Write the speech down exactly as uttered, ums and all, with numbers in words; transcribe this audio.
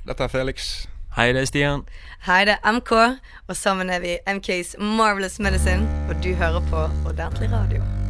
dette er Felix. Hei, det er Stian. Hei, det er M K, og sammen er vi M K's Marvelous Medicine, og du hører på Ordentlig Radio.